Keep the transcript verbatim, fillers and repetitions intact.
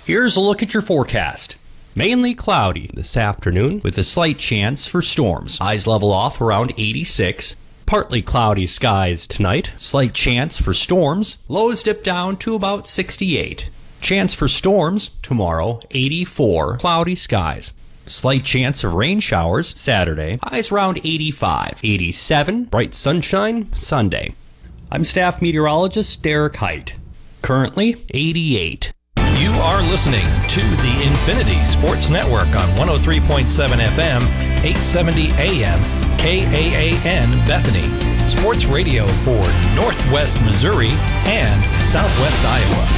Here's a look at your forecast. Mainly cloudy this afternoon with a slight chance for storms. Highs level off around eighty-six. Partly cloudy skies tonight. Slight chance for storms. Lows dip down to about sixty-eight. Chance for storms tomorrow, eighty-four. Cloudy skies. Slight chance of rain showers Saturday. Highs around eighty-five. eighty-seven. Bright sunshine Sunday. I'm staff meteorologist Derek Height. Currently eighty-eight. You are listening to the Infinity Sports Network on one oh three point seven F M, eight seventy A M, K A A N Bethany. Sports radio for Northwest Missouri and Southwest Iowa.